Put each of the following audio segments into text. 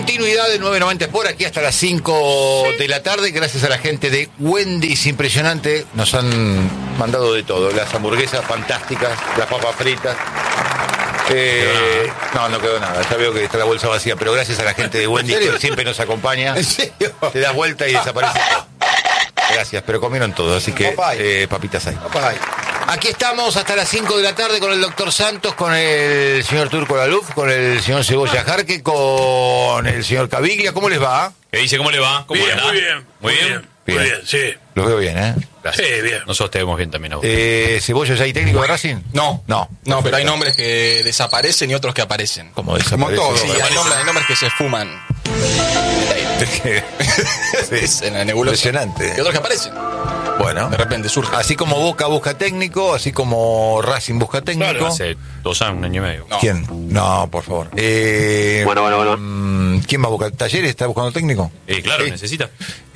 Continuidad de 990 por aquí hasta las 5 de la tarde, gracias a la gente de Wendy's, impresionante, nos han mandado de todo, las hamburguesas fantásticas, las papas fritas. No quedó nada, ya veo que está la bolsa vacía, pero gracias a la gente de Wendy's que siempre nos acompaña. ¿En serio? Te das vuelta y desaparece. Gracias, pero comieron todo, así que papitas hay. Aquí estamos hasta las 5 de la tarde con el doctor Santos, con el señor Turco Laluf, con el señor Cebolla Jarque, con el señor Caviglia. ¿Cómo les va? ¿Qué dice? ¿Cómo le va? ¿Cómo Bien, anda? muy bien. Muy bien. Muy bien, sí. Los veo bien, ¿eh? Gracias. Sí, bien. Nosotros te vemos bien también a vos. ¿Cebolla ya hay técnico de Racing? No, Perfecto. pero hay nombres que desaparecen y otros que aparecen. Como desaparece. Como todos, Sí, sí, hay nombres que se fuman. Sí. En la nebulosa. Impresionante. Y otros que aparecen. Bueno, De repente surge. así como Boca busca técnico, así como Racing busca técnico. Claro. Hace 2 años, 1 año y medio. No. ¿Quién? No, por favor. Bueno. ¿Quién va a buscar? ¿Talleres está buscando técnico? Claro, Sí. necesita.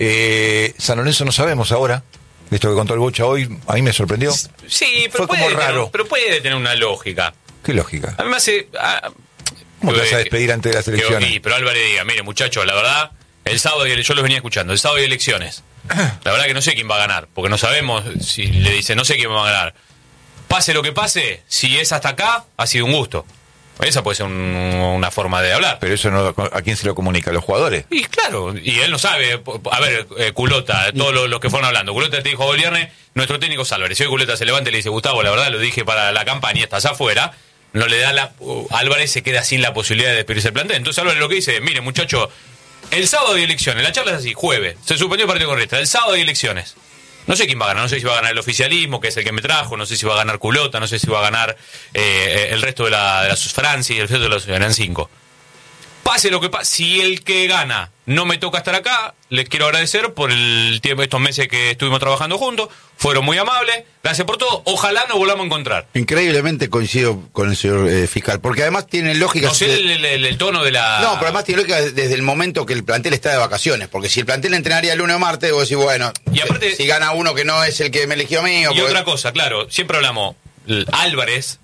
San Lorenzo no sabemos ahora. Esto que contó el Bocha hoy, a mí me sorprendió. Sí, Fue pero como raro. Pero puede tener una lógica. ¿Qué lógica? A mí me hace... ¿Cómo te vas a despedir antes de las elecciones? Pero Álvarez diga, mire muchachos, la verdad, el sábado, yo los venía escuchando, el sábado hay elecciones. La verdad que no sé quién va a ganar, porque no sabemos si le dice, no sé quién va a ganar. Pase lo que pase, si es hasta acá, ha sido un gusto. Esa puede ser una forma de hablar. Pero eso no, ¿a quién se lo comunica? ¿A los jugadores? Y claro, y él no sabe. A ver, Culota, todos los que fueron hablando. Culota te dijo el viernes, nuestro técnico es Álvarez. Si hoy Culota se levanta y le dice, Gustavo, la verdad lo dije para la campaña, estás afuera. No le da Álvarez se queda sin la posibilidad de despedirse del plantel. Entonces Álvarez lo que dice, mire muchacho, el sábado hay elecciones, la charla es así, jueves, se suspendió el partido con Riestra, el sábado hay elecciones. No sé quién va a ganar, no sé si va a ganar el oficialismo, que es el que me trajo, no sé si va a ganar Culota, no sé si va a ganar el resto de la Francia y el resto de los ganan 5. Pase lo que pase, si el que gana no me toca estar acá, les quiero agradecer por el tiempo, estos meses que estuvimos trabajando juntos, fueron muy amables, gracias por todo, ojalá nos volvamos a encontrar. Increíblemente coincido con el señor fiscal, porque además tiene lógica... No sé el tono de la... No, pero además tiene lógica desde el momento que el plantel está de vacaciones, porque si el plantel entrenaría el lunes o martes, vos decís, bueno, Y aparte- si gana uno que no es el que me eligió a mí... Y porque- otra cosa, claro, siempre hablamos, Álvarez,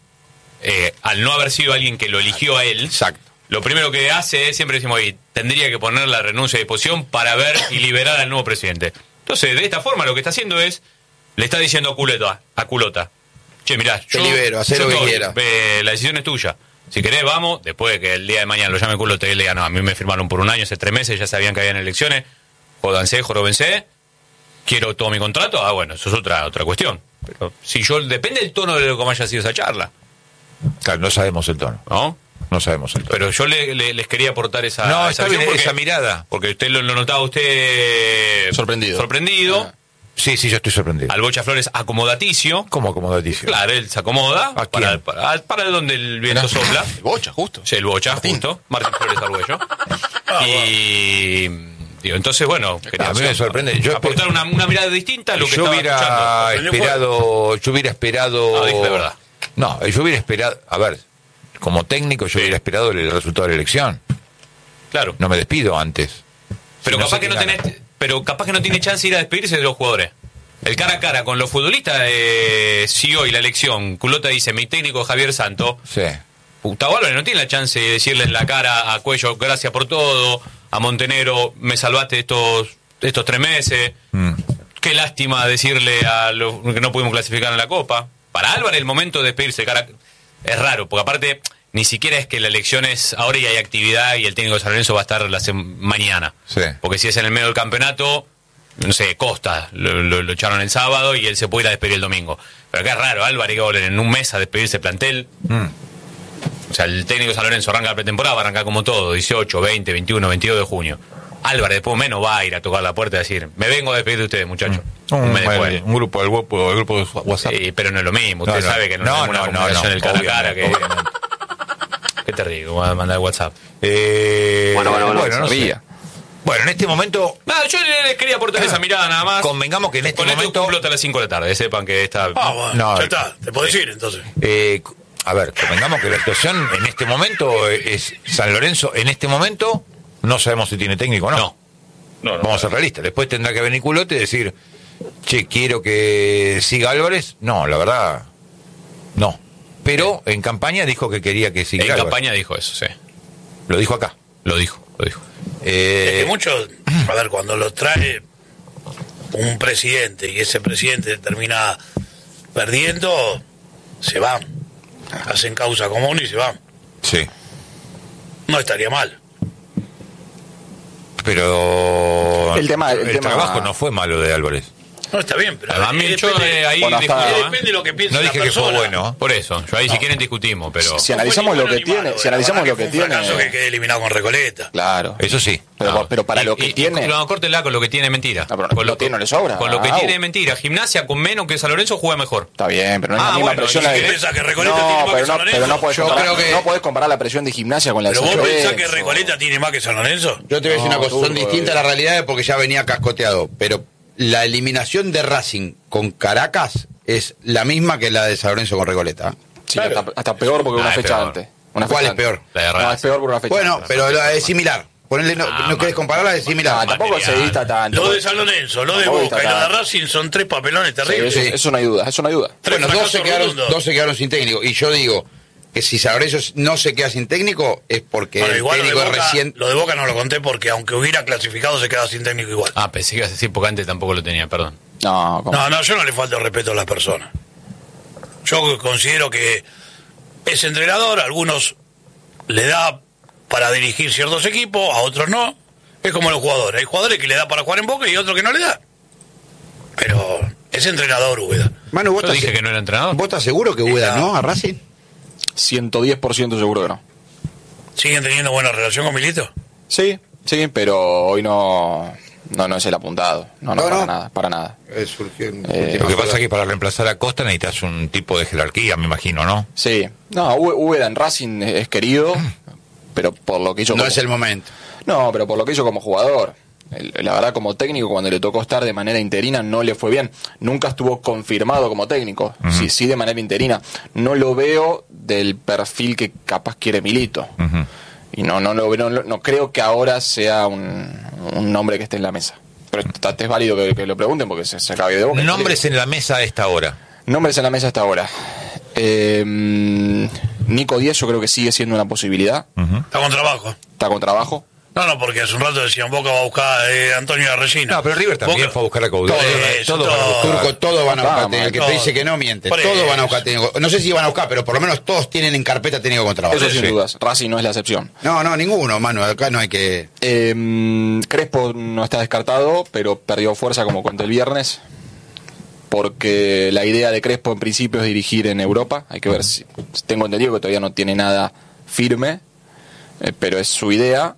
al no haber sido alguien que lo eligió a él, Exacto. lo primero que hace es, siempre decimos ahí, tendría que poner la renuncia a disposición para ver y liberar al nuevo presidente. Entonces, de esta forma lo que está haciendo es, le está diciendo a Culota, che, mirá, Te libero, hacé lo que quieras. La decisión es tuya. Si querés, vamos, después de que el día de mañana lo llame Culota y le diga, no, a mí me firmaron por 1 año, hace 3 meses, ya sabían que habían elecciones, jódanse, joróbense, quiero todo mi contrato, bueno, eso es otra cuestión. Pero si depende del tono de lo que haya sido esa charla, Claro, no sabemos el tono. ¿no? No sabemos el tono. Pero yo les quería aportar esa... No, esa está visión bien porque- esa mirada. Porque usted lo notaba usted... Sorprendido. Ah. Sí, yo estoy sorprendido. Al Bocha Flores acomodaticio. ¿Cómo acomodaticio? Claro, él se acomoda ¿A quién? para donde el viento sopla. El Bocha, justo. Sí, el Bocha, Martín. justo. Martín Flores Arguello. Y... digo, entonces, bueno... A mí me sorprende. Yo aportar una mirada distinta a lo que yo estaba escuchando. hubiera esperado... No, dije de verdad. No, yo hubiera esperado... A ver, como técnico yo hubiera esperado el resultado de la elección. Claro. No me despido antes. Pero Si capaz sé que no quién tenés, gana. pero capaz que no tiene chance de ir a despedirse de los jugadores. El cara a cara con los futbolistas, si hoy la elección, Culota dice, mi técnico es Javier Santo, Sí. Gustavo Álvarez no tiene la chance de decirle en la cara a Cuello, gracias por todo, a Montenegro, me salvaste estos 3 meses, qué lástima decirle a los que no pudimos clasificar en la Copa. Para Álvarez el momento de despedirse es raro, porque aparte ni siquiera es que la elección es ahora y hay actividad y el técnico de San Lorenzo va a estar mañana. Sí. Porque si es en el medio del campeonato, no sé, Costa, lo echaron el sábado y él se puede ir a despedir el domingo. Pero acá es raro, Álvarez que va a volver en un mes a despedirse plantel. O sea, el técnico de San Lorenzo arranca la pretemporada, va a arrancar como todo, 18, 20, 21, 22 de junio. Álvarez después menos va a ir a tocar la puerta y decir, me vengo a despedir de ustedes, muchachos. Un mes después. Un grupo del grupo de WhatsApp. Sí, pero no es lo mismo. Usted sabe que no es una comunicación del cara a cara. obviamente. ¿Qué te digo? Voy a mandar WhatsApp. Bueno, no sé. Bueno, en este momento, Nada, yo les quería aportar esa mirada nada más. convengamos que en este Con esto momento... complota a las 5 de la tarde. Sepan que está... Bueno, No, ya está, te podés ir entonces. A ver, convengamos que la situación en este momento es San Lorenzo, en este momento no sabemos si tiene técnico o no. No, Vamos a ser realistas. Después tendrá que venir Culote y decir, che, quiero que siga Álvarez. No, la verdad, no. Pero en campaña dijo que quería que siga En Álvarez. campaña dijo eso, sí. Lo dijo acá. Lo dijo. Es que muchos, a ver, cuando lo trae un presidente y ese presidente termina perdiendo, se van. Hacen causa común y se van. Sí. No estaría mal. Pero El tema- trabajo no fue malo de Álvarez. No, está bien, pero A mí yo ahí Bueno, discuto, hasta- depende de lo que piense No la dije que fue persona. bueno. Por eso, yo ahí si quieren discutimos, pero... Si analizamos lo que tiene, si analizamos lo que fue un fracaso tiene, que quede eliminado con Recoleta. claro. Eso sí. Pero para lo que tiene, No, córtela con lo que tiene de mentira. No, pero con lo tiene, no le sobra. Con lo que Ah, tiene de mentira. Gimnasia con menos que San Lorenzo juega mejor. está bien, pero no es la Ah, misma bueno, presión. ¿y la qué de- pensás, que Recoleta tiene más no, que pero San no, Lorenzo? pero no podés Yo comparar, creo que- no podés comparar la presión de Gimnasia con la de Pero San vos pensás Lorenzo. que Recoleta tiene más que San Lorenzo. Yo te voy a decir una cosa, son Turco, distintas las realidades porque ya venía cascoteado, pero la eliminación de Racing con Caracas es la misma que la de San Lorenzo con Recoleta. Sí, Claro. hasta peor porque una es fecha peor. antes. Una ¿Cuál fecha es antes. peor? La de No, Racing. es peor por una fecha Bueno, antes. pero es similar. Ponele, no querés compararla, es similar. Tampoco se dista tanto. Lo de San Lorenzo, lo de Tampoco Boca y está lo de tanto. Racing son tres papelones Sí, terribles. eso no hay duda, eso no hay duda. Tres Bueno, fracasos rotundos. 12 quedaron sin técnico. Y yo digo que si San Lorenzo no se queda sin técnico es porque Bueno, el igual técnico es recién. lo de Boca no lo conté porque aunque hubiera clasificado se queda sin técnico igual. Ah, pensé que ibas a decir porque antes tampoco lo tenía, perdón. No, ¿cómo? No, yo no le falto el respeto a las personas. Yo considero que es entrenador, a algunos le da para dirigir ciertos equipos, a otros no. Es como los jugadores. Hay jugadores que le da para jugar en Boca y otros que no le da. Pero es entrenador, Úbeda. Manu, ¿vos Yo dije que no era entrenador. ¿vos estás seguro que Úbeda no a Racing? 110% seguro que no. ¿Siguen teniendo buena relación con Milito? Sí, pero hoy no es el apuntado. No, No, para no. nada, para nada. Surgió en Lo que pasa es que para reemplazar a Costa necesitas un tipo de jerarquía, me imagino, ¿no? Sí, no, Úbeda en Racing es querido, pero por lo que hizo no como- es el momento. No, pero por lo que hizo como jugador. La verdad, como técnico, cuando le tocó estar de manera interina, no le fue bien. Nunca estuvo confirmado como técnico. Sí, de manera interina. No lo veo del perfil que capaz quiere Milito. Ujú. Y no lo veo, no creo que ahora sea un nombre que esté en la mesa. Pero es válido que lo pregunten porque se acaba de boca. Nombres en la mesa a esta hora. Nombres en la mesa hasta ahora. Nico Díaz yo creo que sigue siendo una posibilidad. Está con trabajo. Está con trabajo. No, porque hace un rato decían Boca va a buscar a Antonio Regina. No, pero River también Boca- fue a buscar a Coudet. Todo, Todos van a buscar. Turco, todos van a buscar Vamos, técnico. El que todo. te dice que no miente. Por Todos eso. van a buscar técnico. No sé si van a buscar, pero por lo menos todos tienen en carpeta técnico con trabajo. Eso sin sí. dudas. Racing no es la excepción. No, ninguno, Manu. Acá no hay que. Crespo no está descartado, pero perdió fuerza como cuenta el viernes. Porque la idea de Crespo en principio es dirigir en Europa. Hay que ver si. Tengo entendido que todavía no tiene nada firme, pero es su idea.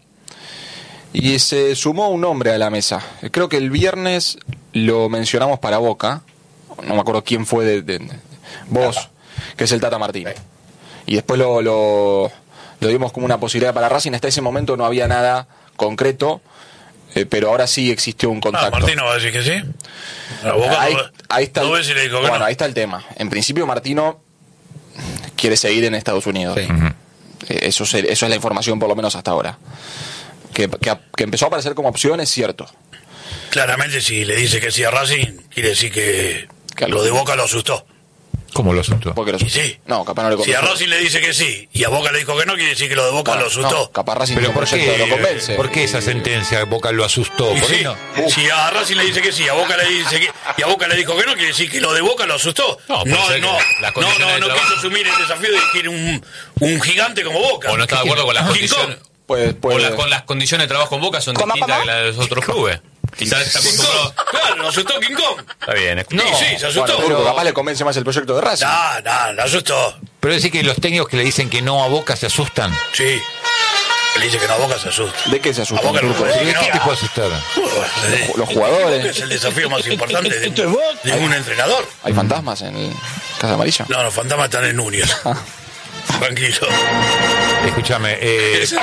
Y se sumó un nombre a la mesa. Creo que el viernes lo mencionamos para Boca. No me acuerdo quién fue de vos, que es el Tata Martín. Y después lo dimos como una posibilidad para Racing. Hasta ese momento no había nada concreto, pero ahora sí existió un contacto. Martino va a decir que sí. A Boca Ahí está, no ves si le dijo que bueno, no. ahí está el tema. En principio Martino quiere seguir en Estados Unidos. Sí. Eso es la información por lo menos hasta ahora. Que empezó a aparecer como opción es cierto. Claramente si le dice que sí a Racing, quiere decir que Que lo de Boca lo asustó. ¿Cómo lo asustó? Porque lo Y sí. No, capaz no le Si a convenció. Racing le dice que sí y a Boca le dijo que no, quiere decir que lo de Boca Bueno, lo asustó. no, capaz Racing ¿Pero tiene un por proyecto que lo qué? convence. ¿Por qué esa sentencia Boca lo asustó? Y ¿Por sí, qué no? si a Racing le dice que sí, a Boca le dice que y a Boca le dijo que no, quiere decir que lo de Boca lo asustó. No, puede ser que las condiciones de no trabajo- quiso asumir el desafío de dirigir un gigante como Boca. O no está de acuerdo con las King condiciones. Kong. Con las condiciones de trabajo en Boca son ¿Cómo, distintas cómo? que las de los otros clubes. Quizás está King acostumbrado. Kong. Claro, lo asustó King Kong. Está bien, No, escucha. sí, se asustó. Bueno, pero capaz le convence más el proyecto de Racing. No, lo asustó. Pero decir que los técnicos que le dicen que no a Boca se asustan. Sí. Le dice que no a Boca se asusta. ¿De qué se A asustan, Boca no Turco? puede ¿De decir que qué no. te puede asustar? Los jugadores. Es el desafío más importante de un entrenador. ¿Hay fantasmas en el Casa Amarilla? No, los fantasmas están en Núñez. Tranquilo. Escúchame, Sí.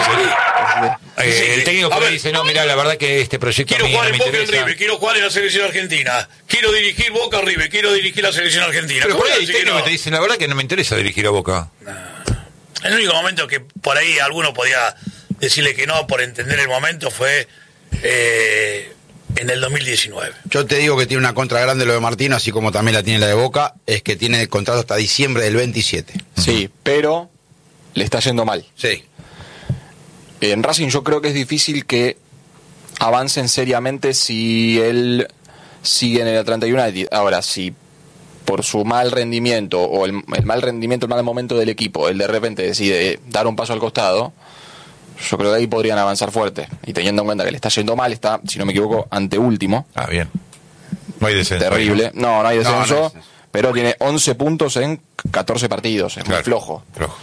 el técnico A que le ver. dice, no, mira, la verdad que este proyecto Quiero a mí no jugar me en Boca en interesa. River, quiero jugar en la selección argentina. Quiero dirigir Boca River, quiero dirigir la selección argentina. Pero ¿Cómo por ahí le hay decís que técnicos no? que te dicen, la verdad que no me interesa dirigir a Boca. El único momento que por ahí alguno podía decirle que no por entender el momento fue en el 2019. Yo te digo que tiene una contra grande lo de Martino, así como también la tiene la de Boca, es que tiene el contrato hasta diciembre del 27. Sí, pero le está yendo mal. Sí. En Racing yo creo que es difícil que avancen seriamente si él sigue en el Atlanta United. Ahora, si por su mal rendimiento o el mal rendimiento, el mal momento del equipo, él de repente decide dar un paso al costado, yo creo que ahí podrían avanzar fuerte. Y teniendo en cuenta que le está yendo mal, está, si no me equivoco, anteúltimo. Ah, bien. No hay descenso. Terrible. No hay descenso, No hay descenso. pero tiene 11 puntos en 14 partidos. Es muy Claro, flojo. flojo.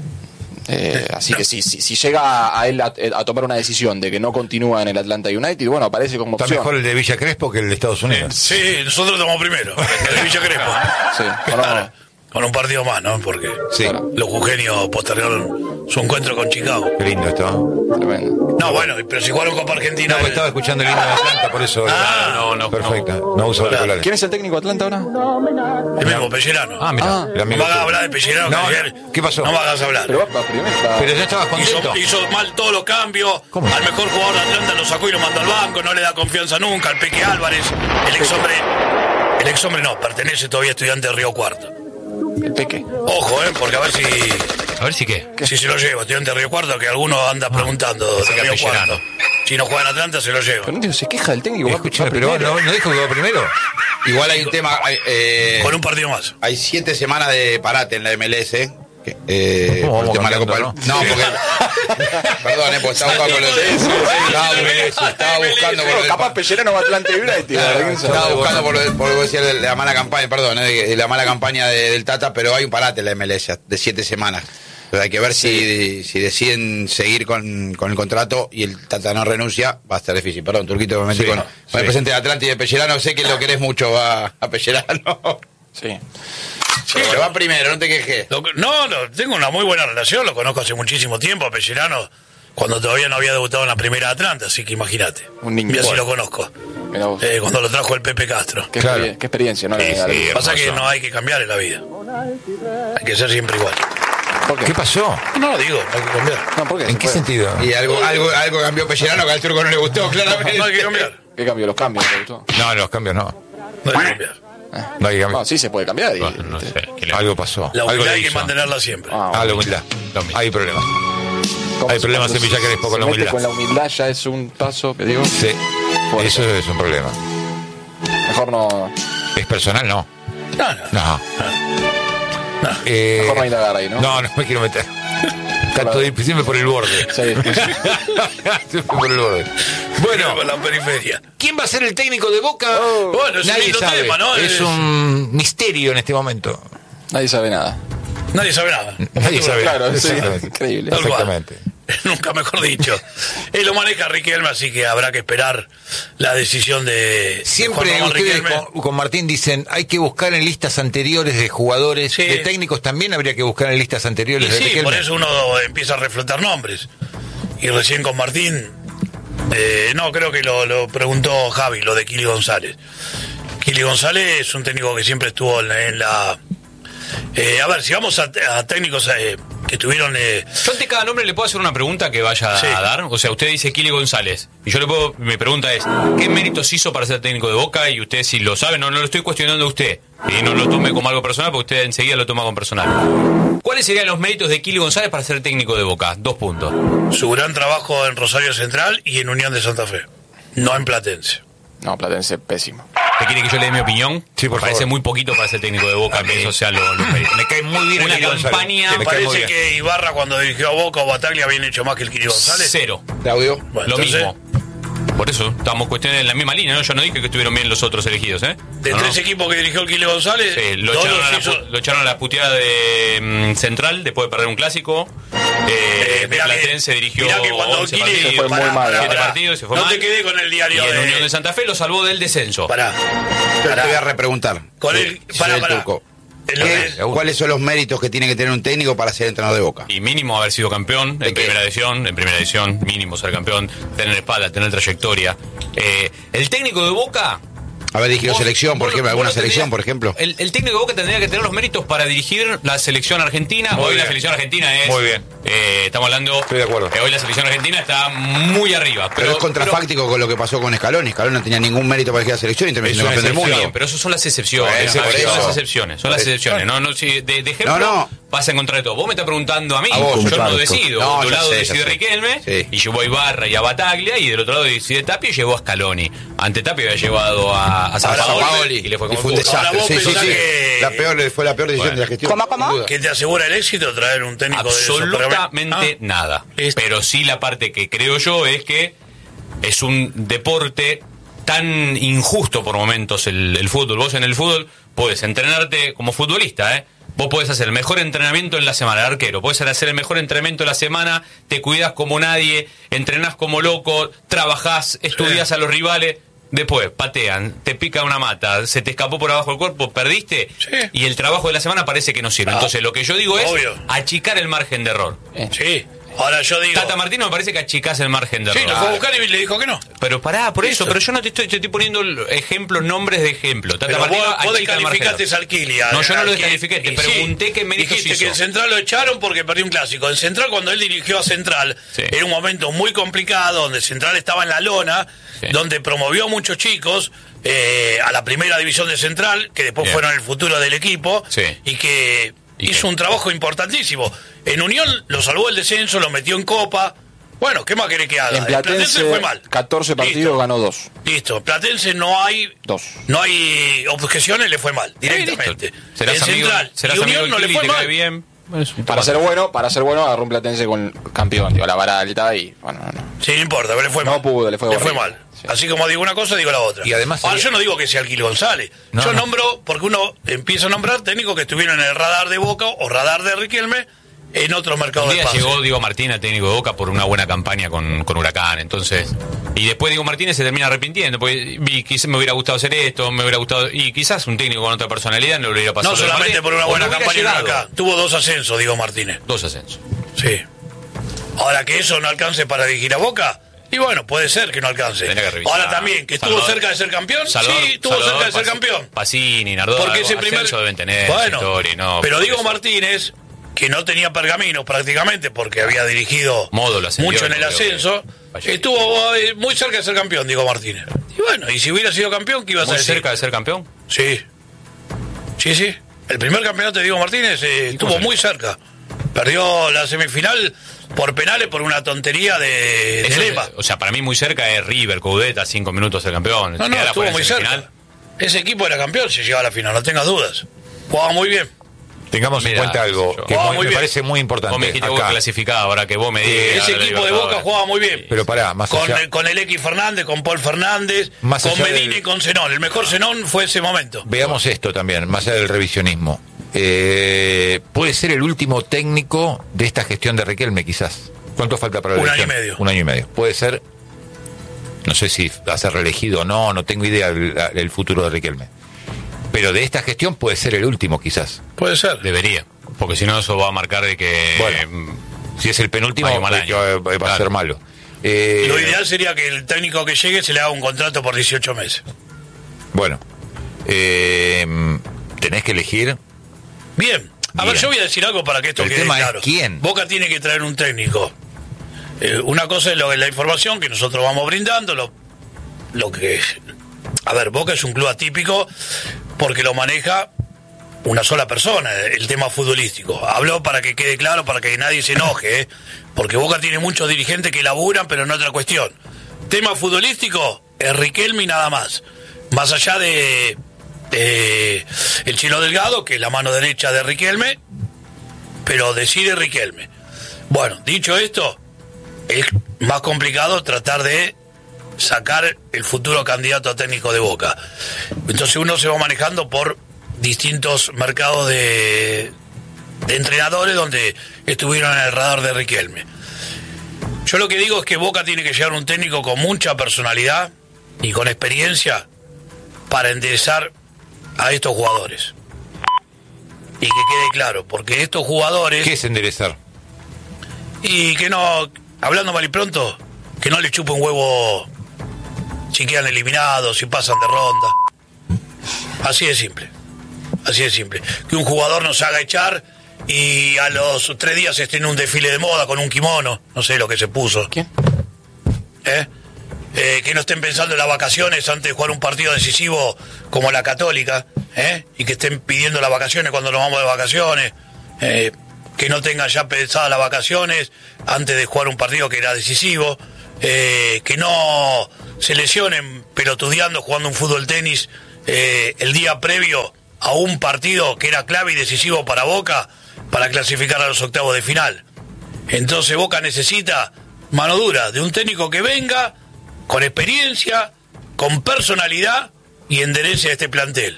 Así que si llega a él a tomar una decisión de que no continúa en el Atlanta United, bueno, aparece como Está opción. mejor el de Villa Crespo que el de Estados Unidos. Sí, nosotros estamos primero. El de Villa Crespo. Sí, Claro, con un partido más, ¿no? Porque Sí. los jujeños postergaron su encuentro con Chicago. Qué lindo esto. tremendo. No, bueno, pero si jugaron Copa Argentina. No, porque estaba escuchando el himno de Atlanta, por eso. no. Perfecto. No uso auriculares. ¿Quién es el técnico de Atlanta ahora? El mismo Pellerano. Ah, mira. Ah. el No amigo me hagas tuyo. hablar de Pellerano. No, que ayer ¿qué pasó? No me hagas hablar. Pero va primero. Pero ya estabas contento. Hizo mal todos los cambios. ¿Cómo? Al mejor jugador de Atlanta lo sacó y lo mandó al banco. No le da confianza nunca. Al Peque Álvarez. El ex hombre no, pertenece todavía a Estudiante de Río Cuarto. El Peque. Ojo, porque a ver A ver si qué. si se lo lleva. Estudiante de Río Cuarto, que alguno anda preguntando pensé de que Río Pellerano. Cuarto. Si no juega en Atlanta, se lo lleva. Pero no entiendo, se queja del técnico. va Escúchame, pero primero. no dijo que va primero. Igual hay un tema. Con un partido más. Hay 7 semanas de parate en la MLS. ¿Cómo por el vamos tema de la Copa cambiando, del- No, porque. Perdón, porque estaba buscando por el. Estaba buscando por el. Capaz Pellerano va a Atlanta United. Estaba buscando por lo que decía de la mala campaña, perdón, de la mala campaña del Tata, pero hay un parate en la MLS de 7 semanas. Pero hay que ver si deciden seguir con el contrato y el Tata no renuncia, va a estar difícil. Perdón, Turquito, me metí Sí, con sí. el presidente de Atlanta y de Pellerano, sé que lo querés mucho a Pellerano. Sí. Pero va primero, no te quejes. No, tengo una muy buena relación, lo conozco hace muchísimo tiempo a Pellerano, cuando todavía no había debutado en la primera de Atlanta, así que imagínate. Un niño. Y así Bueno. lo conozco. Mirá vos. Cuando lo trajo el Pepe Castro. Qué, Claro. qué experiencia, ¿no? Sí, sí. Pasa que hermoso. no hay que cambiar en la vida. Hay que ser siempre igual. ¿Por qué? ¿Qué pasó? No, digo, no hay que cambiar. No, ¿por qué? ¿En Se qué puede. sentido? Y algo cambió Pellerano que al turco no le gustó, claramente. No hay que cambiar. ¿Qué cambió? Los cambios, ¿te gustó? No, los cambios no. No hay que cambiar. No hay que cambiar. No, sí se puede cambiar. No sé. ¿Qué le- Algo pasó. La Algo humildad le hay que hizo. mantenerla siempre. Ah, la humildad. Hay problemas. ¿cómo hay se- problemas cuando en Villa Crespo con la se mete humildad. Con la humildad ya es un paso que digo. Sí. Fuerte. Eso es un problema. Mejor no. ¿Es personal? No. No. No. Mejor no indagar ahí, ¿no? No me quiero meter. Tanto siempre por el borde. Sí. Siempre por el borde. Bueno, Por la periferia. ¿quién va a ser el técnico de Boca? Bueno, es un Nadie lindo sabe. tema, ¿no? Es un misterio en este momento. Nadie sabe nada. Nadie sabe nada. Nadie sabe. Claro, sí. Exactamente. Increíble. Tal cual. Exactamente. Nunca mejor dicho. Él lo maneja Riquelme, así que habrá que esperar la decisión de Siempre Juan Ramón ustedes Riquelme. con Martín dicen hay que buscar en listas anteriores de jugadores, Sí. de técnicos también habría que buscar en listas anteriores Y de sí, Riquelme. por eso uno empieza a reflotar nombres. Y recién con Martín, no, creo que lo preguntó Javi, lo de Kili González. Kili González es un técnico que siempre estuvo en la... a ver, si vamos a técnicos que tuvieron... Yo ante cada nombre le puedo hacer una pregunta que vaya Sí. a dar. O sea, usted dice Kili González. Y yo mi pregunta es, ¿qué méritos hizo para ser técnico de Boca? Y usted si lo sabe, no lo estoy cuestionando a usted. Y no lo tome como algo personal, porque usted enseguida lo toma como personal. ¿Cuáles serían los méritos de Kili González para ser técnico de Boca? 2 puntos. su gran trabajo en Rosario Central y en Unión de Santa Fe. No en Platense. No, Platense, pésimo. ¿Te quiere que yo le dé mi opinión? Sí, por Me parece favor. muy poquito para ser técnico de Boca, que eso sea los méritos. Me cae muy bien Una Kili González. campaña- Me ¿Te cae muy parece bien. que Ibarra cuando dirigió a Boca o Bataglia habían hecho más que el Kili González? 0. Claudio. Bueno, Lo entonces, mismo. Por eso estamos cuestionando en la misma línea, ¿no? Yo no dije que estuvieron bien los otros elegidos, ¿eh? De No, 3 no. equipos que dirigió el Kili González, Sí, lo todos echaron, hizo... lo echaron a la puteada de Central después de perder un clásico. De mirá que- Platense dirigió mirá que cuando 11 Kili- partidos, Se fue muy mal, 7 pará. partidos, se fue No mal. te quedé con el Y diario en de... Unión de Santa Fe lo salvó del descenso. Pará. Yo te voy a repreguntar. Con el... Soy Pará, el pará. turco. En lo ¿Qué- de- ¿Cuáles son los méritos que tiene que tener un técnico para ser entrenador de Boca? Y mínimo haber sido campeón ¿De en qué? primera edición, mínimo ser campeón, tener espalda, tener trayectoria. El técnico de Boca... Haber dirigido Vos- selección, por vos- ejemplo, vos alguna no selección, tendrías- por ejemplo. El técnico de Boca tendría que tener los méritos para dirigir la selección argentina. Muy Hoy bien. la selección argentina es... Muy bien. Estamos hablando... Estoy de acuerdo. Hoy la selección argentina está muy arriba. Pero es contrafáctico con lo que pasó con Scaloni. Scaloni no tenía ningún mérito para dirigir la selección y terminó Es siendo una campeón del Muy mundo. bien, pero eso son las excepciones. Bueno, son por las eso. excepciones. Son las excepciones. No, sí, de ejemplo, No, vas a encontrar de todo. Vos me estás preguntando a mí, A vos, yo claro. no decido. No, de un ya lado sé, decide ya sé. Riquelme, Sí. y llevó a Ibarra y a Bataglia, y del otro lado decide Tapia y llevó a Scaloni. Ante Tapia había llevado a San Ahora, Paoli y le fue y como fue un el culo. Ahora desastre. vos Sí, sí, pensás sí. que- Fue la peor decisión Bueno. de la gestión. ¿Cómo? sin duda. ¿Que te asegura el éxito traer un técnico de esos? Pero- Absolutamente Ah, nada. listo. Pero sí la parte que creo yo es que es un deporte tan injusto por momentos el fútbol. Vos en el fútbol podés entrenarte como futbolista, ¿eh? Vos podés hacer el mejor entrenamiento en la semana, el arquero. Podés hacer el mejor entrenamiento en la semana, te cuidás como nadie, entrenás como loco, trabajás, estudiás a los rivales. Después, patean, te pica una mata, se te escapó por abajo el cuerpo, perdiste, Sí. y el trabajo de la semana parece que no sirve. Ah, Entonces, lo que yo digo es obvio. achicar el margen de error. Sí. Ahora yo digo... Tata Martino me parece que achicás el margen de Sí, error. lo fue a buscar y le dijo que no. Pero pará, por eso, Listo. pero yo no te estoy poniendo ejemplos, nombres de ejemplos. Tata Pero Martino vos achica el margen de descalificaste error. a Salquili. No, yo no lo al que- descalifiqué, te y pregunté qué méritos Dijiste hizo. que en Central lo echaron porque perdió un clásico. En Central, cuando él dirigió a Central, Sí. era un momento muy complicado, donde Central estaba en la lona, Sí. donde promovió a muchos chicos a la primera división de Central, que después Bien. fueron el futuro del equipo, Sí. y que ¿Y hizo qué? un trabajo importantísimo. En Unión lo salvó el descenso, lo metió en Copa. Bueno, ¿qué más querés que haga? En El Platense Platense, fue mal. 14 partidos, Listo. ganó 2. Listo, Platense no hay 2. no hay objeciones, le fue mal, directamente. Listo. Serás En amigo, Central serás y amigo Unión no del le Kili, fue te cae mal. bien. Para ser bueno, agarró un Platense con campeón, digo, la vara alta y bueno, no. Sí, no importa, pero le fue No mal. pudo, le fue horrible. mal. Sí. Así como digo una cosa, digo la otra. Y además Ahora, sería- yo no digo que sea el Kili González. No, yo no. nombro, porque uno empieza a nombrar técnicos que estuvieron en el radar de Boca o radar de Riquelme en otro mercado Un de día pase. llegó Diego Martínez, técnico de Boca, por una buena campaña con Huracán. Entonces, y después Diego Martínez se termina arrepintiendo, porque quizás me hubiera gustado hacer esto, me hubiera gustado, y quizás un técnico con otra personalidad no le hubiera pasado. No lo de solamente Martínez, por una o buena no hubiera campaña en llegado. Huracán. Tuvo 2 ascensos, Diego Martínez. 2 ascensos. Sí. Ahora que eso no alcance para dirigir a Boca, y bueno, puede ser que no alcance. Tenía que revisar. Ahora también, que estuvo Salvador- cerca de ser campeón, Salvador- sí, estuvo Salvador cerca de ser Pacini- campeón. Pacini, Nardó, Porque ese primer ascenso deben tener su bueno, historia, y no, pero por Diego eso. Martínez, que no tenía pergaminos prácticamente porque había dirigido Módulo ascendió, mucho en el creo que ascenso, falleció. estuvo muy cerca de ser campeón Diego Martínez. Y bueno, y si hubiera sido campeón, ¿qué ibas a Muy decir? cerca de ser campeón. Sí. Sí. El primer campeonato de Diego Martínez estuvo muy cerca. Perdió la semifinal por penales por una tontería de Eso es- Lema. o sea, para mí muy cerca es River, Coudet, 5 minutos del campeón. No, Queda estuvo fuera muy en cerca. semifinal. Ese equipo era campeón si llegaba a la final, no tengas dudas. Jugaba muy bien. Tengamos en Mirá, cuenta algo yo- que Jugaba me muy bien. parece muy importante. Vos me dijiste vos acá. clasificado, ahora que vos me digas. Ese ahora equipo de Libertadores. Boca jugaba muy bien. Pero pará, más allá. Con el X Fernández, con Paul Fernández, Más con allá Medina del- y con Zenón. El mejor Zenón fue ese momento. Veamos esto también, más allá del revisionismo. Puede ser el último técnico de esta gestión de Riquelme, quizás. ¿Cuánto falta para la Un año elección? y medio. 1 año y medio. Puede ser, no sé si va a ser reelegido o no, no tengo idea el futuro de Riquelme. Pero de esta gestión puede ser el último, quizás. Puede ser. Debería, porque si no eso va a marcar de que... Bueno. Si es el penúltimo, Hay un mal va año. a Claro. ser malo. Lo ideal sería que el técnico que llegue se le haga un contrato por 18 meses. Bueno, tenés que elegir. Bien. A ver, Bien. yo voy a decir algo para que esto El quede tema es claro. quién. Boca tiene que traer un técnico. Una cosa es la información que nosotros vamos brindando, lo que... A ver, Boca es un club atípico porque lo maneja una sola persona, el tema futbolístico. Hablo para que quede claro, para que nadie se enoje, ¿eh? Porque Boca tiene muchos dirigentes que laburan, pero en otra cuestión. Tema futbolístico, es Riquelme y nada más. Más allá de el Chino Delgado, que es la mano derecha de Riquelme, pero decide Riquelme. Bueno, dicho esto, es más complicado tratar de sacar el futuro candidato a técnico de Boca. Entonces uno se va manejando por distintos mercados de entrenadores donde estuvieron en el radar de Riquelme. Yo lo que digo es que Boca tiene que llegar un técnico con mucha personalidad y con experiencia para enderezar a estos jugadores. Y que quede claro, porque estos jugadores... ¿Qué es enderezar? Y que no, hablando mal y pronto, que no le chupe un huevo si quedan eliminados, si pasan de ronda. Así de simple. Así de simple. Que un jugador nos haga echar y a los 3 días esté en un desfile de moda con un kimono. No sé lo que se puso. ¿Quién? Que no estén pensando en las vacaciones antes de jugar un partido decisivo como la Católica, y que estén pidiendo las vacaciones cuando nos vamos de vacaciones. que no tengan ya pensadas las vacaciones antes de jugar un partido que era decisivo, que no se lesionen pelotudeando jugando un fútbol tenis el día previo a un partido que era clave y decisivo para Boca para clasificar a los octavos de final. Entonces Boca necesita mano dura de un técnico que venga con experiencia, con personalidad y enderece a este plantel,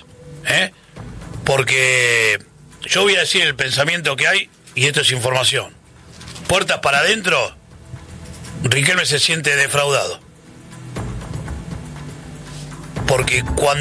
porque yo voy a decir el pensamiento que hay, y esto es información. Puertas para adentro, Riquelme se siente defraudado, porque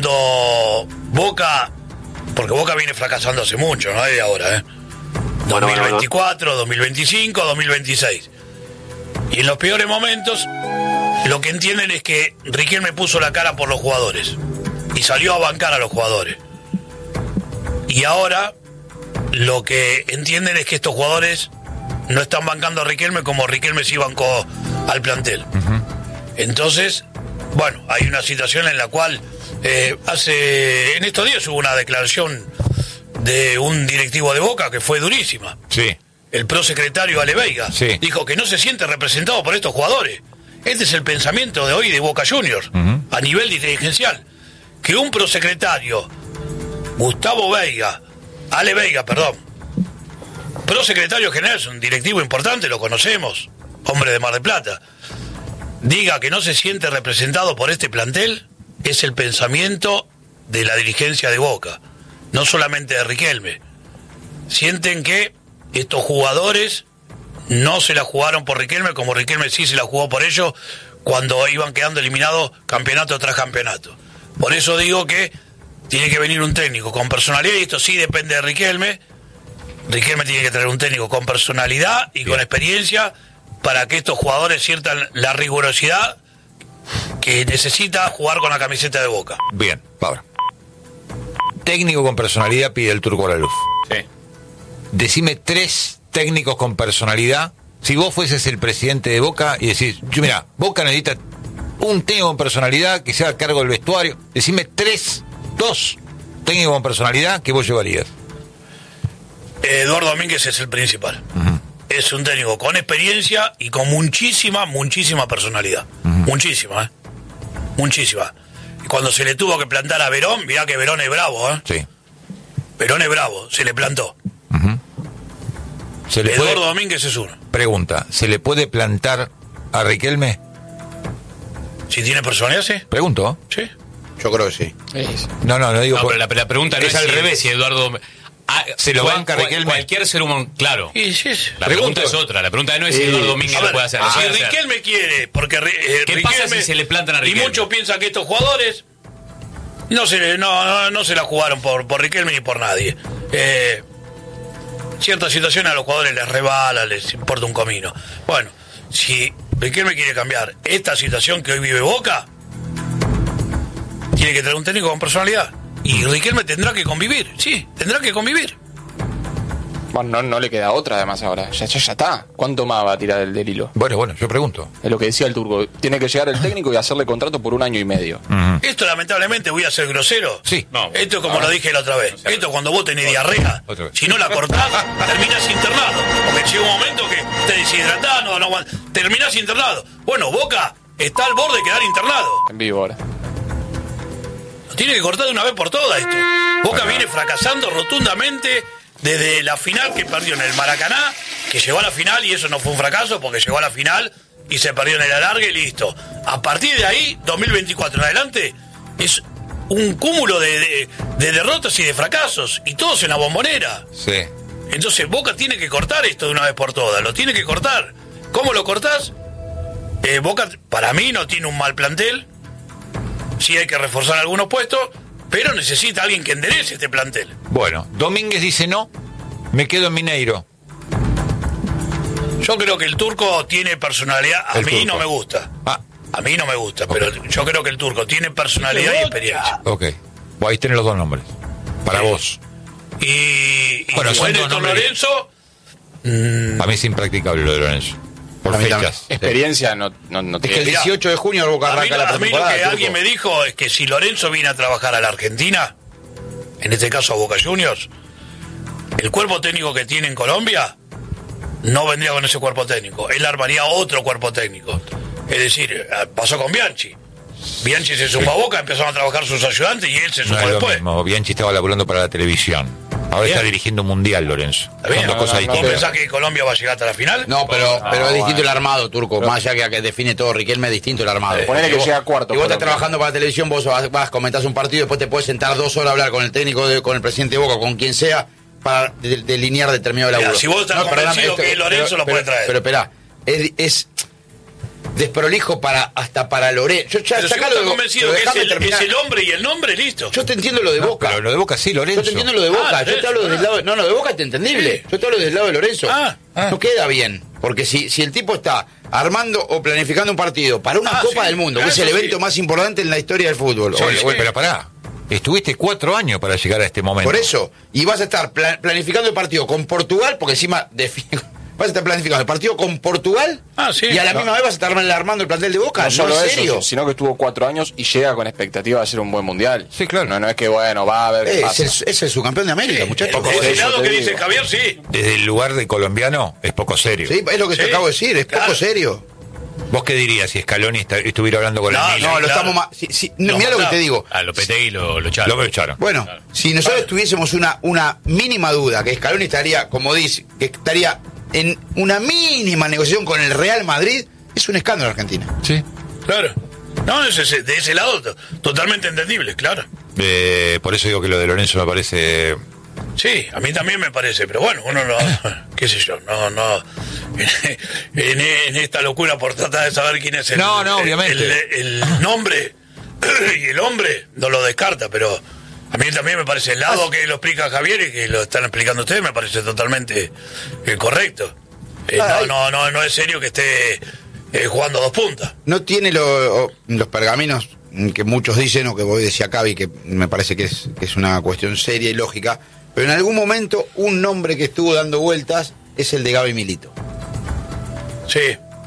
Boca viene fracasando hace mucho, no es de ahora, 2024, 2025, 2026, y en los peores momentos lo que entienden es que Riquelme puso la cara por los jugadores y salió a bancar a los jugadores, y ahora lo que entienden es que estos jugadores no están bancando a Riquelme como Riquelme sí bancó al plantel. Entonces, bueno, hay una situación en la cual en estos días hubo una declaración de un directivo de Boca que fue durísima. Sí. El prosecretario Ale Veiga dijo que no se siente representado por estos jugadores. Este es el pensamiento de hoy de Boca Juniors, a nivel dirigencial. Que un prosecretario, Ale Veiga, prosecretario general, es un directivo importante, lo conocemos, hombre de Mar del Plata, diga que no se siente representado por este plantel, es el pensamiento de la dirigencia de Boca, no solamente de Riquelme. Sienten que estos jugadores no se la jugaron por Riquelme como Riquelme sí se la jugó por ellos cuando iban quedando eliminados campeonato tras campeonato. Por eso digo que tiene que venir un técnico con personalidad, y esto sí depende de Riquelme. Riquelme tiene que traer un técnico con personalidad y con experiencia para que estos jugadores sientan la rigurosidad que necesita jugar con la camiseta de Boca. Bien, Pablo. Técnico con personalidad pide el Turco Alaluf. Sí. Decime 3 técnicos con personalidad. Si vos fueses el presidente de Boca y decís, mira, Boca necesita un técnico con personalidad que se haga cargo del vestuario. Decime 2 técnicos con personalidad que vos llevarías. Eduardo Domínguez es el principal. Es un técnico con experiencia y con muchísima personalidad. Muchísima. Y cuando se le tuvo que plantar a Verón, mirá que Verón es bravo, Sí. Verón es bravo, se le plantó. Eduardo Domínguez es uno. Pregunta, ¿se le puede plantar a Riquelme? Si tiene personalidad, sí. Pregunto. Sí. Yo creo que sí. No digo... No, pero la pregunta no es al si, revés. Si Eduardo... ¿Se lo banca Riquelme? Cualquier ser humano, claro. Sí. La pregunta es otra. La pregunta no es si Eduardo Domínguez lo puede hacer. Si Riquelme quiere, porque ¿Qué pasa si se le plantan a Riquelme? Y muchos piensan que estos jugadores no se la jugaron por Riquelme ni por nadie. Ciertas situaciones a los jugadores les rebala, les importa un comino. Bueno, si Riquelme quiere cambiar esta situación que hoy vive Boca, tiene que traer un técnico con personalidad. Y Riquelme tendrá que convivir, tendrá que convivir. Bueno, no le queda otra además ahora. Ya está. ¿Cuánto más va a tirar del hilo? Bueno, yo pregunto. Es lo que decía el Turco. Tiene que llegar el técnico y hacerle contrato por 1 año y medio. Esto lamentablemente, voy a ser grosero. Sí. No. Esto es como lo dije la otra vez. Esto cuando vos tenés diarrea, si no la cortás, terminás internado. Porque llega un momento que te deshidratás, terminás internado. Bueno, Boca está al borde de quedar internado. En vivo ahora. Tiene que cortar de una vez por todas esto. Boca viene fracasando rotundamente desde la final que perdió en el Maracaná, que llegó a la final y eso no fue un fracaso porque llegó a la final y se perdió en el alargue y listo. A partir de ahí, 2024 en adelante, es un cúmulo de derrotas y de fracasos, y todos en la Bombonera. Sí. Entonces Boca tiene que cortar esto de una vez por todas, lo tiene que cortar. ¿Cómo lo cortás? Boca, para mí, no tiene un mal plantel. Sí hay que reforzar algunos puestos, pero necesita alguien que enderece este plantel. Bueno, Domínguez dice no, me quedo en Mineiro. Yo creo que el Turco tiene personalidad. A mí no me gusta. A mí no me gusta, pero yo creo que el Turco tiene personalidad y experiencia. Ok. Bueno, ahí tenés los 2 nombres. Para vos. Y bueno, son 2 nombres. Lorenzo. A mí es impracticable lo de Lorenzo. Por fechas. Experiencia no Es que tiene. el 18 de junio Boca arranca la A mí lo pretemporada. que alguien me dijo es que si Lorenzo viene a trabajar a la Argentina, en este caso a Boca Juniors, el cuerpo técnico que tiene en Colombia no vendría con ese cuerpo técnico. Él armaría otro cuerpo técnico. Es decir, pasó con Bianchi. Bianchi se sumó a Boca, empezaron a trabajar sus ayudantes y él se sumó No es lo después. mismo. Bianchi estaba laburando para la televisión. Ahora Bien. está dirigiendo un mundial, Lorenzo. ¿Está bien? Son dos cosas ¿Vos distintas. pensás que Colombia va a llegar hasta la final? No, pero es distinto el armado, Turco. Más allá que define todo Riquelme, es distinto el armado. Ponele que llega a cuarto. Y vos estás Colombia. trabajando para la televisión, vos comentás un partido y después te puedes sentar 2 horas a hablar con el técnico, con el presidente de Boca, con quien sea, para delinear determinado Mira, laburo. si vos estás convencido que Lorenzo lo puede traer. Pero esperá, es desprolijo hasta para Lorenzo. Pero si vos estás convencido que es el hombre y el nombre, listo. Yo te entiendo lo de Boca. Pero lo de Boca sí, Lorenzo. Yo te entiendo lo de Boca. Yo te hablo del lado. No, de Boca es entendible. Sí. Yo te hablo del lado de Lorenzo. Ah. No queda bien. Porque si el tipo está armando o planificando un partido para una Copa sí. del Mundo, que es el Eso evento sí. más importante en la historia del fútbol. Pero pará. Estuviste 4 años para llegar a este momento. Por eso. Y vas a estar planificando el partido con Portugal, porque encima vas a estar planificando el partido con Portugal. Sí. Y a la misma vez vas a estar armando el plantel de Boca. No solo ¿en serio? eso, sino que estuvo 4 años y llega con expectativa de hacer un buen mundial. Sí, claro. No es que, bueno, va a ver qué pasa. Es el subcampeón de América, muchachos. Ese eso lado te que digo. dice Javier, sí. Desde el lugar de colombiano es poco serio. Sí, es lo que te Sí. acabo de decir, es Claro. poco serio. ¿Vos qué dirías si Scaloni estuviera hablando con No, el Milan? No, lo claro. estamos más. Mirá lo que te digo. A Lopetegui lo echaron. Lo echaron. Bueno, si nosotros tuviésemos una mínima duda que Scaloni estaría, como dice, que estaría en una mínima negociación con el Real Madrid, es un escándalo Argentina. Sí. Claro. No, de ese lado, totalmente entendible, claro. Por eso digo que lo de Lorenzo me parece... Sí, a mí también me parece, pero bueno, uno no, qué sé yo, no, en esta locura por tratar de saber quién es No, obviamente. el nombre y el hombre, no lo descarta, pero a mí también me parece el lado que lo explica Javier y que lo están explicando ustedes, me parece totalmente correcto. No es serio que esté jugando 2 puntas. No tiene los pergaminos que muchos dicen, o que vos decía Cavi, que me parece que es una cuestión seria y lógica, pero en algún momento un nombre que estuvo dando vueltas es el de Gaby Milito. Sí.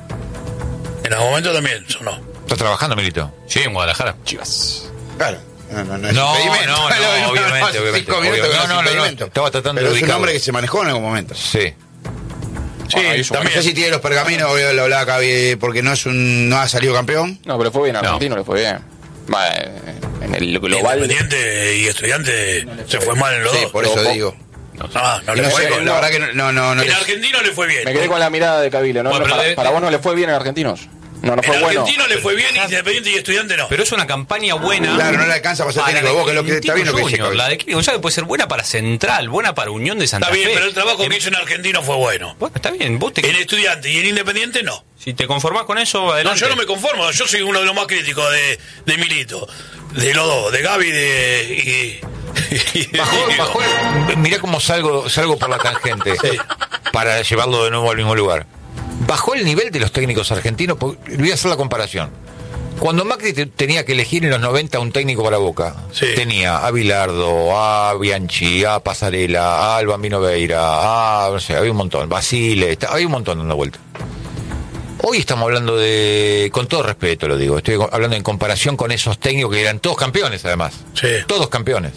En algún momento también sonó. ¿Estás trabajando, Milito? Sí, en Guadalajara. Chivas. Claro. No, No, impedimento. no, obviamente, hace obviamente. 5 minutos que No, es no, impedimento. estaba tratando Pero de es un ubicarlo. nombre que se manejó en algún momento. Sí. Sí, ahí es un- No también. sé si tiene los pergaminos, lo hablaba Cavi, porque no ha salido campeón. No, pero fue bien, No. Argentino le fue bien. Va, en el global. Independiente y Estudiante se fue mal en los Sí, dos. por eso Pero- digo. No Y le no fue sé, bien. la verdad que no En les- Argentino le fue bien. Me quedé con la mirada de Cabile, ¿no? Bueno, No, pero para vos no le fue bien en Argentinos. No fue En bueno. Argentino le fue bien, Independiente y Estudiante no. Pero es una campaña buena. Claro, no le alcanza para ser técnico de Boca, es lo que está bien lo que dice Cavi. La de Kili González puede ser buena para Central, buena para Unión de Santa Está bien, Fe. pero el trabajo que hizo en Argentino fue bueno. Bueno, está bien. Vos En Estudiante y en Independiente no. si te conformás con eso, No, adelante. yo no me conformo. Yo soy uno de los más críticos de Milito. De los dos, de Gaby y de Diego. Mirá cómo salgo por la tangente para llevarlo de nuevo al mismo lugar. Bajó el nivel de los técnicos argentinos. Voy a hacer la comparación. Cuando Macri tenía que elegir en los 90 un técnico para Boca, Sí. tenía a Bilardo, a Bianchi, a Pasarela, a Albambino Veira, no sé, había un montón, Basile, había un montón dando vuelta. Hoy estamos hablando con todo respeto lo digo, estoy hablando en comparación con esos técnicos que eran todos campeones además, Sí. todos campeones.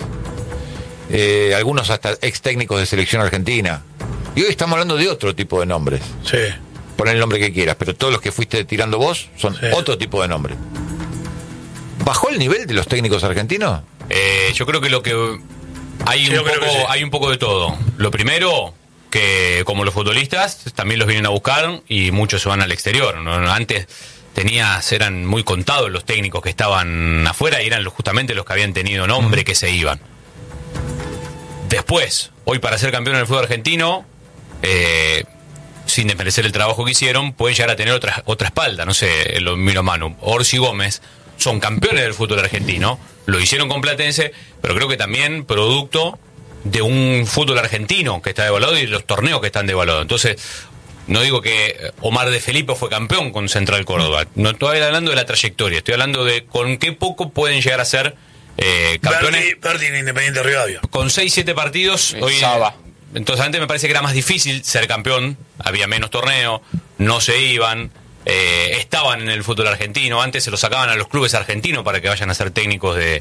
Algunos hasta ex técnicos de selección argentina. Y hoy estamos hablando de otro tipo de nombres. Sí. Pon el nombre que quieras, pero todos los que fuiste tirando vos son Sí. otro tipo de nombre. ¿Bajó el nivel de los técnicos argentinos? Yo creo que lo que hay, Sí, un yo creo poco, que sí. hay un poco de todo. Lo primero, que como los futbolistas también los vienen a buscar y muchos se van al exterior. ¿No? Antes eran muy contados los técnicos que estaban afuera y eran justamente los que habían tenido nombre que se iban. Después, hoy para ser campeón en el fútbol argentino, sin desmerecer el trabajo que hicieron, pueden llegar a tener otra espalda. No sé, lo miro Manu. Orsi Gómez son campeones del fútbol argentino, lo hicieron con Platense, pero creo que también producto de un fútbol argentino que está devaluado y los torneos que están devaluados. Entonces, no digo que Omar de Felipe fue campeón con Central Córdoba, no estoy hablando de la trayectoria, estoy hablando de con qué poco pueden llegar a ser campeones. Berti en Independiente Rivadavia. Con 6-7 partidos, hoy Saba. entonces antes me parece que era más difícil ser campeón, había menos torneos, no se iban, estaban en el fútbol argentino, antes se los sacaban a los clubes argentinos para que vayan a ser técnicos de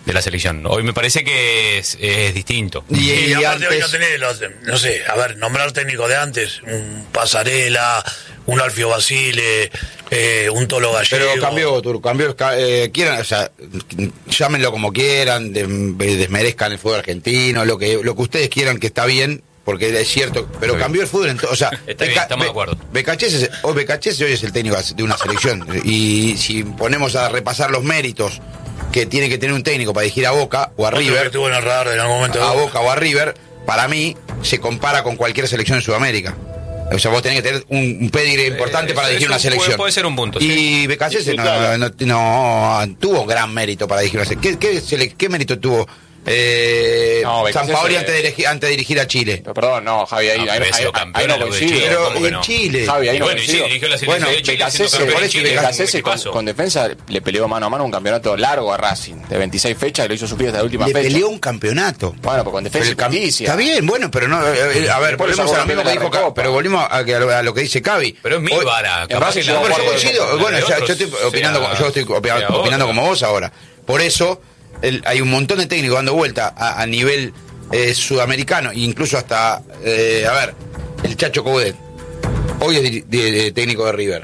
de la selección. Hoy me parece que es distinto. Y aparte hoy antes- no tenés no sé, a ver, nombrar técnicos de antes, un Pasarela, un Alfio Basile, un Tolo Gallego. Pero cambió, Turco, cambió. Quieran, o sea, llámenlo como quieran, desmerezcan el fútbol argentino, lo que ustedes quieran, que está bien, porque es cierto, pero Está cambió el fútbol en todo. O sea, Está bien, estamos de acuerdo. Becachese hoy es el técnico de una selección. Y si ponemos a repasar los méritos que tiene que tener un técnico para dirigir a Boca o a Otro que River, estuvo en el radar en algún momento. a Boca o a River, para mí se compara con cualquier selección en Sudamérica. O sea, vos tenés que tener un pedigrí importante para dirigir una selección. Puede ser un punto. Y Becachese Sí, claro. no tuvo gran mérito para dirigir una selección. ¿Qué mérito tuvo No, San Becachese- Paoli antes de dirigir a Chile? Pero perdón, no, Javi, ahí, No, ahí, pero ha sido ahí- campeón ahí no en lo de coincido. Chile. Pero ¿cómo que en no? Chile. Javi, ahí Y no bueno, y sí, coincido. dirigió la selección Bueno, de Chile siendo Becachese, campeón por en eso Chile. Becachese ¿Qué con, pasó? con defensa le peleó mano a mano un campeonato largo a Racing, de 26 fechas, y lo hizo sufrir hasta la última Le fecha. peleó un campeonato. Bueno, pues con defensa y Pero justicia. está bien, bueno, pero no. A ver, Por eso volvemos a lo campeón mismo de que la dijo Recopa. pero volvimos a lo que dice Cavi. Pero es mi Hoy- vara. en Capaz Racing que llegó la- a Pero cuarto de coincido, la de bueno, yo otros estoy opinando, sea- yo estoy sea opinando otra. como vos ahora. Por eso hay un montón de técnicos dando vuelta a nivel sudamericano, e incluso hasta, a ver, el Chacho Coudet. Hoy es de técnico de River,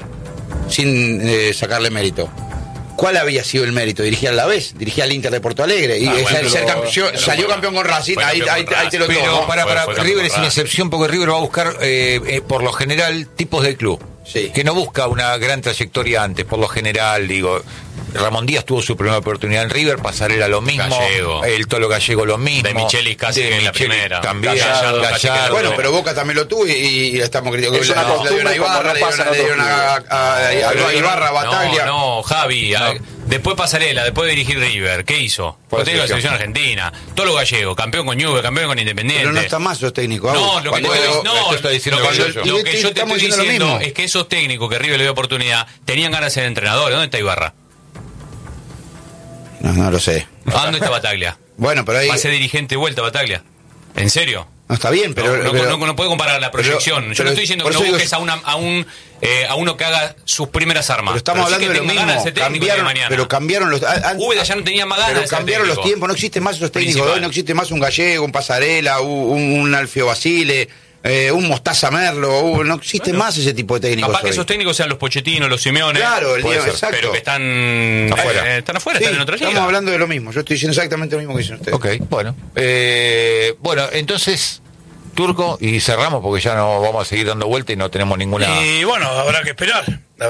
sin sacarle mérito. ¿Cuál había sido el mérito? Dirigía a la vez, dirigía al Inter de Porto Alegre. Y bueno, salió campeón con Racing, Fue ahí campeón con te lo Racing. tomo. Pero para Fue campeón River es con una Racing. excepción porque River va a buscar, por lo general, tipos de club. Sí. Que no busca una gran trayectoria antes, por lo general, digo. Ramón Díaz tuvo su primera oportunidad en River, Pasarela lo mismo, Gallego. el Tolo Gallego lo mismo. De Michelis casi De que en la Michelis primera. también, Gallardo casi que en la Gallardo. Bueno, No. pero Boca también lo tuvo y le estamos criticando. Es una Le dieron costumbre a Ibarra, como no le pasa en dieron otros a Ibarra, a Bataglia. No, Javi. Después Pasarela, después de dirigir River. ¿Qué hizo? Fue Fue técnico de la selección. selección argentina. Tolo Gallego, campeón con Juve, campeón con Independiente. Pero no está más los técnicos. No, lo que te estoy, no, esto está diciendo lo que yo, Gallardo. lo que yo te Estamos estoy diciendo lo diciendo mismo. es que esos técnicos que River le dio oportunidad tenían ganas de ser entrenadores. ¿Dónde está Ibarra? No lo sé. ¿A dónde está Bataglia? Bueno, pero ahí. ¿Va a ser dirigente de vuelta Bataglia? ¿En serio? No está bien, pero. No puede comparar la proyección. Yo pero- no estoy diciendo por que no eso busques digo- a uno que haga sus primeras armas. Pero estamos sí hablando que de lo tenga ganas mismo. ser técnico el día de mañana. Pero cambiaron los. Úbeda ya no tenía más ganas de Pero ser cambiaron los técnico. tiempos, no existen más esos técnicos. Principal. Hoy no existe más un Gallego, un Pasarela, un Alfio Basile, un Mostaza Merlo. No existe más ese tipo de técnicos. Capaz que hoy. esos técnicos sean los Pochettino, los Simeone. Claro, Puede ser, exacto. pero que están Afuera. están afuera, Sí, están en otra liga. estamos hablando de lo mismo. Yo estoy diciendo exactamente lo mismo que dicen ustedes. Ok, bueno. Bueno, entonces, Turco, y cerramos porque ya no vamos a seguir dando vuelta y no tenemos ninguna... Y bueno, habrá que esperar.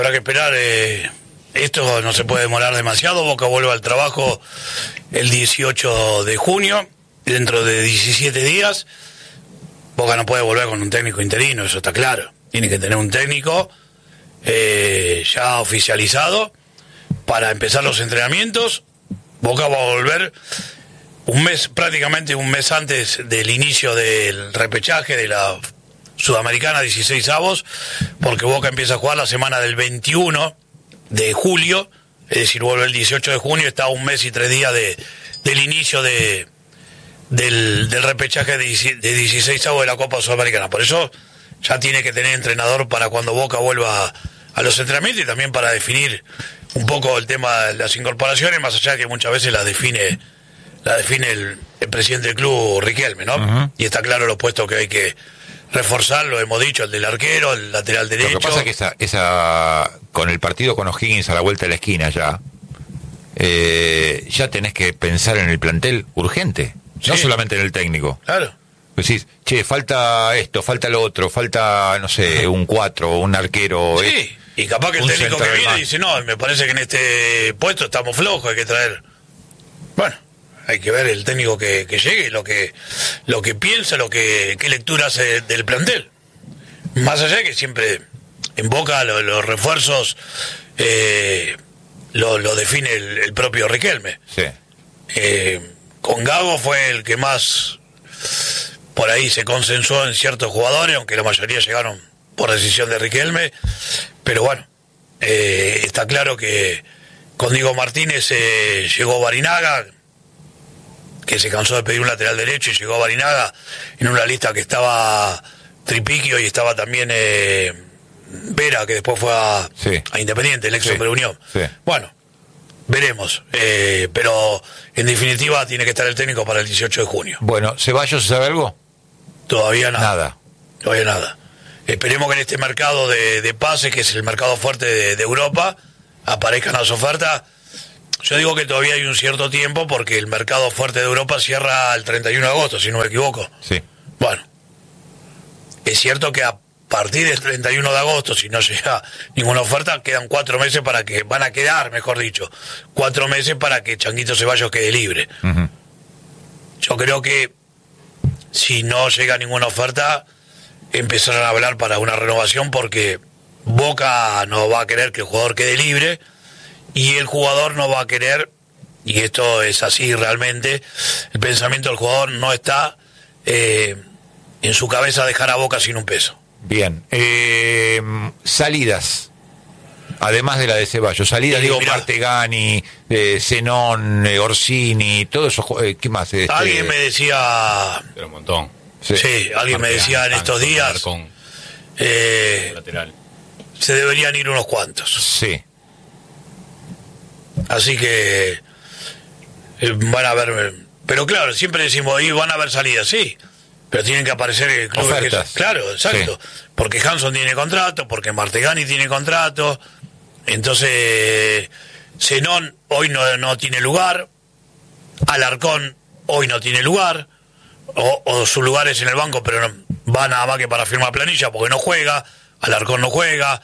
Esto no se puede demorar demasiado. Boca vuelve al trabajo el 18 de junio, dentro de 17 días. Boca no puede volver con un técnico interino, eso está claro. Tiene que tener un técnico ya oficializado para empezar los entrenamientos. Boca va a volver prácticamente un mes antes del inicio del repechaje de la Sudamericana 16avos, porque Boca empieza a jugar la semana del 21 de julio, es decir, vuelve el 18 de junio, está a un mes y 3 días del inicio del repechaje de 16avos de la Copa Sudamericana. Por eso ya tiene que tener entrenador para cuando Boca vuelva a los entrenamientos y también para definir un poco el tema de las incorporaciones, más allá de que muchas veces las define el presidente del club, Riquelme, ¿no? Ujú. Y está claro los puestos que hay que reforzar, lo hemos dicho, el del arquero, el lateral derecho. Lo que pasa es que esa con el partido con O'Higgins a la vuelta de la esquina ya tenés que pensar en el plantel urgente, no Sí. solamente en el técnico. Claro. Decís, che, falta esto, falta lo otro, falta, no sé, un 4, un arquero. Sí, y capaz que el un técnico que central viene más. dice, no, me parece que en este puesto estamos flojos, hay que traer... Bueno, hay que ver el técnico que llegue, lo que piensa, qué lectura hace del plantel. Más allá de que siempre en Boca los refuerzos lo define el propio Riquelme. Sí. Con Gago fue el que más por ahí se consensuó en ciertos jugadores, aunque la mayoría llegaron por decisión de Riquelme. Pero bueno, está claro que con Diego Martínez llegó Barinaga, que se cansó de pedir un lateral derecho, y llegó Barinaga en una lista que estaba Tripiquio y estaba también Vera, que después fue Sí. a Independiente, el ex Sí. Super Unión. Sí. Bueno, veremos. Pero en definitiva tiene que estar el técnico para el 18 de junio. Bueno, ¿Ceballos sabe algo? Todavía nada. Nada. Todavía nada. Esperemos que en este mercado de pases, que es el mercado fuerte de Europa, aparezcan las ofertas. Yo digo que todavía hay un cierto tiempo porque el mercado fuerte de Europa cierra el 31 de agosto, si no me equivoco. Sí. Bueno, es cierto que a partir del 31 de agosto, si no llega ninguna oferta, quedan 4 meses para que, van a quedar, mejor dicho, 4 meses para que Changuito Ceballos quede libre. Ujú. Yo creo que si no llega ninguna oferta, empezarán a hablar para una renovación porque Boca no va a querer que el jugador quede libre y el jugador no va a querer, y esto es así realmente, el pensamiento del jugador no está en su cabeza dejar a Boca sin un peso. Bien. Salidas. Además de la de Ceballos. Salidas, Sí, digo, mirá. Martegani, Zenón, Orsini, todo eso. ¿Qué más? Alguien me decía, Pero un montón. sí, alguien me decía en estos días, Con lateral. se deberían ir unos cuantos. Sí. Así que van a haber, pero claro, siempre decimos, y van a haber salidas, sí, pero tienen que aparecer clubes Ofertas. claro, exacto, porque Hanson tiene contrato, porque Martegani tiene contrato, entonces Zenón hoy no tiene lugar, Alarcón hoy no tiene lugar, o su lugar es en el banco, pero no, va nada más que para firmar planilla porque no juega, Alarcón no juega,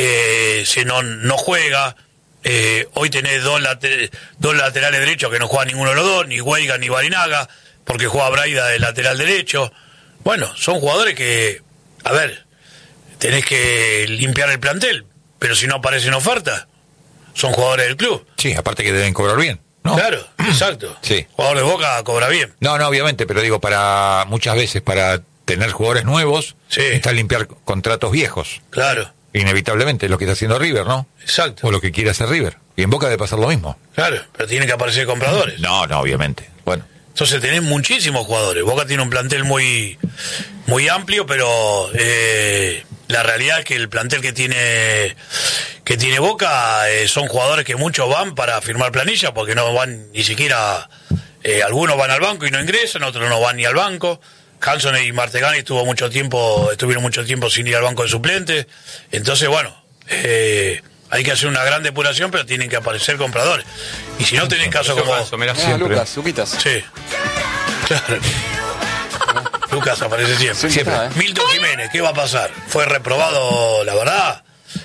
Zenón no juega. Hoy tenés dos laterales derechos que no juegan ninguno de los dos, ni Weiga ni Barinaga, porque juega Braida de lateral derecho. Bueno, son jugadores que, a ver, tenés que limpiar el plantel, pero si no aparecen ofertas, son jugadores del club. Sí, aparte que deben cobrar bien, ¿no? Claro, exacto. Sí. Jugador de Boca cobra bien. No, obviamente, pero digo, para muchas veces, para tener jugadores nuevos, Sí. está limpiar contratos viejos. Claro, Inevitablemente, lo que está haciendo River, ¿no? exacto. O lo que quiere hacer River. Y en Boca debe pasar lo mismo. Claro, pero tienen que aparecer compradores. No, obviamente. Bueno. Entonces tenés muchísimos jugadores. Boca tiene un plantel muy amplio, pero la realidad es que el plantel que tiene Boca son jugadores que muchos van para firmar planilla, porque no van ni siquiera, algunos van al banco y no ingresan, otros no van ni al banco. Hanson y Martegani estuvieron mucho tiempo sin ir al banco de suplentes. Entonces, bueno, hay que hacer una gran depuración, pero tienen que aparecer compradores. Y si no tenés casos como... Mirá, Lucas, Luquitas. Sí, claro. Lucas aparece siempre. Siempre está, Milton Jiménez, ¿qué va a pasar? Fue reprobado, la verdad.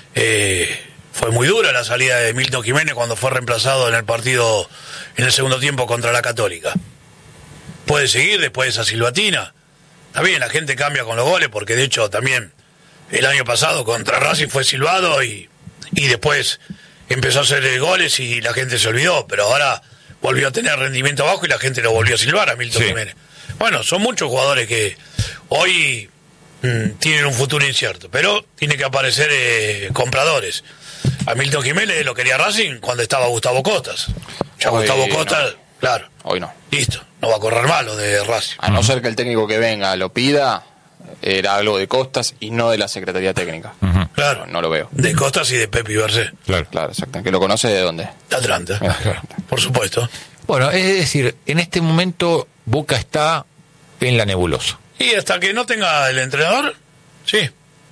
Fue muy dura la salida de Milton Jiménez cuando fue reemplazado en el partido, en el segundo tiempo contra la Católica. Puede seguir después de esa silbatina. Está bien, la gente cambia con los goles, porque de hecho también el año pasado contra Racing fue silbado y después empezó a hacer goles y la gente se olvidó, pero ahora volvió a tener rendimiento bajo y la gente lo volvió a silbar a Milton Sí. Jiménez. Bueno, son muchos jugadores que hoy tienen un futuro incierto, pero tiene que aparecer compradores. A Milton Jiménez lo quería Racing cuando estaba Gustavo Costas. Ya Hoy Gustavo no. Costas, claro, Hoy no. listo, no va a correr mal lo de Racing. A no ser que el técnico que venga lo pida, era algo de Costas y no de la Secretaría Técnica. Claro, No lo veo. de Costas y de Pepi Bercé, Claro. Claro, exacto. ¿Que lo conoce de dónde? de Atlanta, por supuesto. Bueno, es decir, en este momento Boca está en la nebulosa. Y hasta que no tenga el entrenador, sí.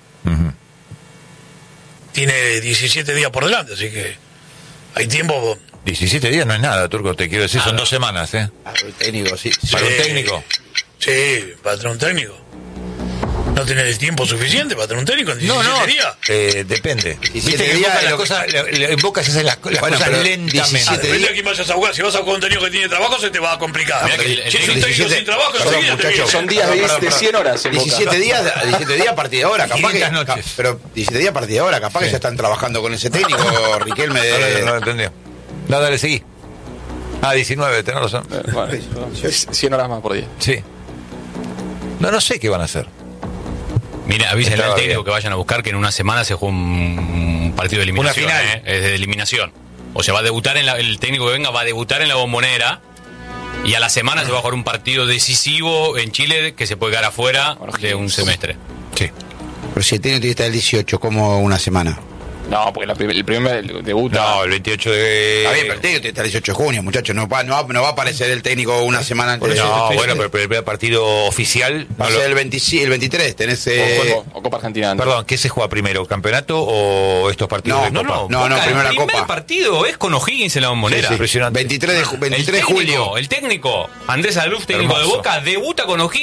Tiene 17 días por delante, así que hay tiempo. 17 días no es nada, Turco, te quiero decir, son 2 semanas, ¿eh? Para el técnico, sí. Para un Sí. técnico. Sí, para tener un técnico. ¿No tenés el tiempo suficiente para tener un técnico en 17 días? Depende. 17 Viste que en días Boca es las lo que- cosas, en Boca se hacen las Bueno, cosas pero lentamente. 17 Depende de quién vayas a jugar. Si vas a jugar un técnico que tiene trabajo, se te va a complicar. Mirá que el Si es un técnico 17 sin trabajo, perdón, enseguida te muchachos, viene. Son días de 100 horas en Boca. 17 días a partir de ahora, capaz que 500 noches. pero 17 días a partir de ahora, capaz que ya están trabajando con ese técnico, Riquelme No de lo entendió. No, dale, seguí. 19, tenés razón. Bueno, 100 horas más por día. Sí. No sé qué van a hacer. Mira, avísenle Estaba al técnico bien. que vayan a buscar que en una semana se juega un partido de eliminación. Una final. Es de eliminación. O sea, va a debutar el técnico que venga va a debutar en la Bombonera y a la semana se va a jugar un partido decisivo en Chile que se puede quedar afuera de un semestre. Sí. Pero si el técnico tiene que estar el 18, como una semana. No, porque el primer debuta. No, el 28 de... Está bien, pero el técnico está el 18 de junio, muchachos. No va a aparecer el técnico una semana antes. No, bueno, pero el primer partido oficial... Va a ser el 23. Tenés... O Copa Argentina antes. Perdón, ¿qué se juega primero? ¿Campeonato o estos partidos de Copa? No, primero la el primer Copa. partido es con O'Higgins en la Bombonera. Sí, sí, impresionante. 23 de julio. El técnico, Andrés Aluf, técnico Hermoso. de Boca, debuta con O'Higgins